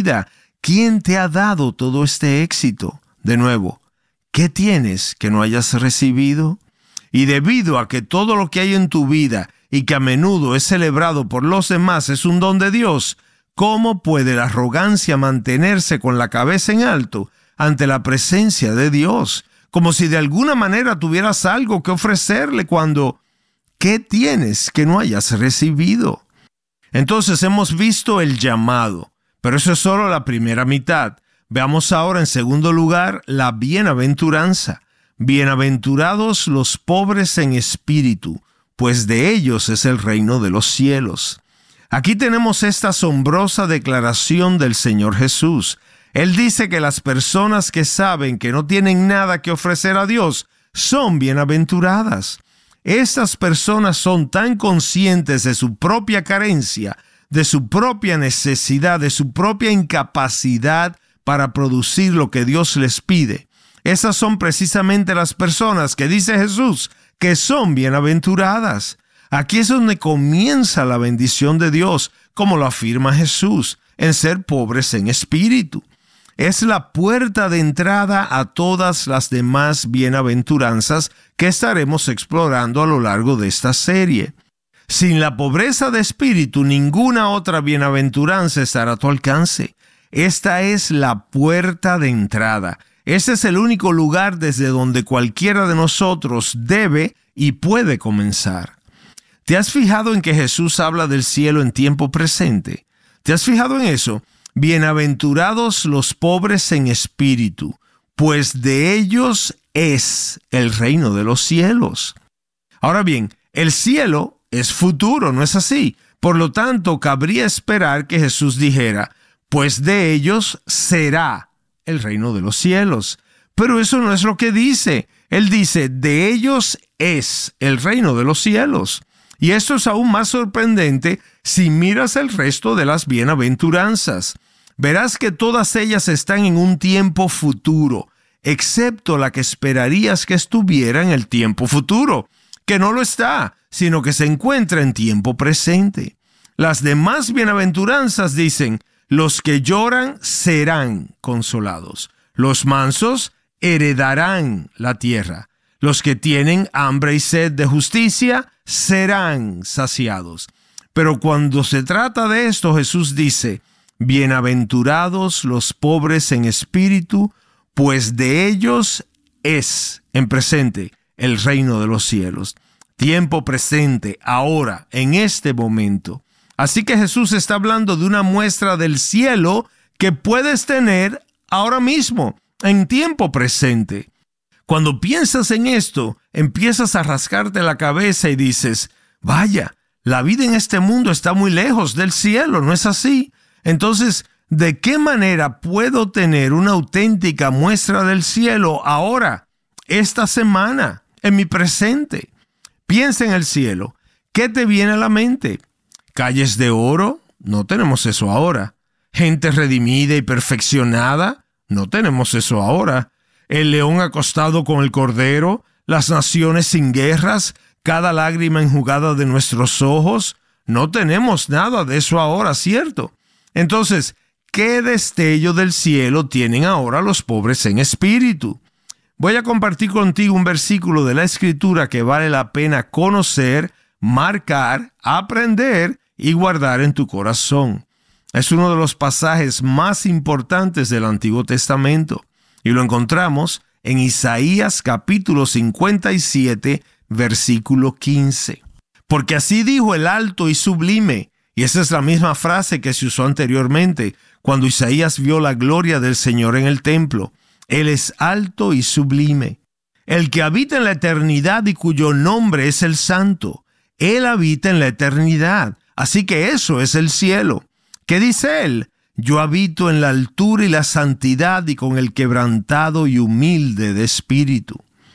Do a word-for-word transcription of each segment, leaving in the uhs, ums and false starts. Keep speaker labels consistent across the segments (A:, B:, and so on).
A: vida. ¿Quién te ha dado todo este éxito? De nuevo, ¿qué tienes que no hayas recibido? Y debido a que todo lo que hay en tu vida y que a menudo es celebrado por los demás es un don de Dios, ¿cómo puede la arrogancia mantenerse con la cabeza en alto ante la presencia de Dios? Como si de alguna manera tuvieras algo que ofrecerle cuando ¿qué tienes que no hayas recibido? Entonces hemos visto el llamado, pero eso es solo la primera mitad. Veamos ahora en segundo lugar la bienaventuranza. Bienaventurados los pobres en espíritu, pues de ellos es el reino de los cielos. Aquí tenemos esta asombrosa declaración del Señor Jesús. Él dice que las personas que saben que no tienen nada que ofrecer a Dios son bienaventuradas. Estas personas son tan conscientes de su propia carencia, de su propia necesidad, de su propia incapacidad para producir lo que Dios les pide. Esas son precisamente las personas que dice Jesús que son bienaventuradas. Aquí es donde comienza la bendición de Dios, como lo afirma Jesús, en ser pobres en espíritu. Es la puerta de entrada a todas las demás bienaventuranzas que estaremos explorando a lo largo de esta serie. Sin la pobreza de espíritu, ninguna otra bienaventuranza estará a tu alcance. Esta es la puerta de entrada. Ese es el único lugar desde donde cualquiera de nosotros debe y puede comenzar. ¿Te has fijado en que Jesús habla del cielo en tiempo presente? ¿Te has fijado en eso? Bienaventurados los pobres en espíritu, pues de ellos es el reino de los cielos. Ahora bien, el cielo es futuro, ¿no es así? Por lo tanto, cabría esperar que Jesús dijera, pues de ellos será el reino de los cielos. Pero eso no es lo que dice. Él dice, de ellos es el reino de los cielos. Y esto es aún más sorprendente si miras el resto de las bienaventuranzas. Verás que todas ellas están en un tiempo futuro, excepto la que esperarías que estuviera en el tiempo futuro, que no lo está, sino que se encuentra en tiempo presente. Las demás bienaventuranzas dicen, los que lloran serán consolados, los mansos heredarán la tierra, los que tienen hambre y sed de justicia serán saciados. Pero cuando se trata de esto, Jesús dice, bienaventurados los pobres en espíritu, pues de ellos es, en presente, el reino de los cielos. Tiempo presente, ahora, en este momento. Así que Jesús está hablando de una muestra del cielo que puedes tener ahora mismo, en tiempo presente. Cuando piensas en esto, empiezas a rascarte la cabeza y dices, vaya, la vida en este mundo está muy lejos del cielo, ¿no es así? Entonces, ¿de qué manera puedo tener una auténtica muestra del cielo ahora, esta semana, en mi presente? Piensa en el cielo. ¿Qué te viene a la mente? ¿Calles de oro? No tenemos eso ahora. ¿Gente redimida y perfeccionada? No tenemos eso ahora. ¿El león acostado con el cordero? ¿Las naciones sin guerras? ¿Cada lágrima enjugada de nuestros ojos? No tenemos nada de eso ahora, ¿cierto? Entonces, ¿qué destello del cielo tienen ahora los pobres en espíritu? Voy a compartir contigo un versículo de la Escritura que vale la pena conocer, marcar, aprender y guardar en tu corazón. Es uno de los pasajes más importantes del Antiguo Testamento y lo encontramos en Isaías capítulo cincuenta y siete, versículo quince. Porque así dijo el alto y sublime, y esa es la misma frase que se usó anteriormente cuando Isaías vio la gloria del Señor en el templo. Él es alto y sublime, el que habita en la eternidad y cuyo nombre es el Santo. Él habita en la eternidad, así que eso es el cielo. ¿Qué dice él? Yo habito en la altura y la santidad y con el quebrantado y humilde de espíritu.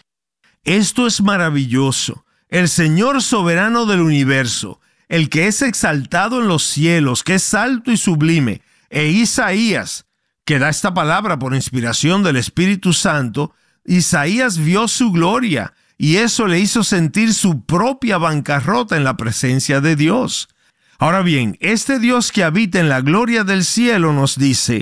A: Esto es maravilloso. El Señor soberano del universo, el que es exaltado en los cielos, que es alto y sublime, e Isaías, que da esta palabra por inspiración del Espíritu Santo, Isaías vio su gloria y eso le hizo sentir su propia bancarrota en la presencia de Dios. Ahora bien, este Dios que habita en la gloria del cielo nos dice,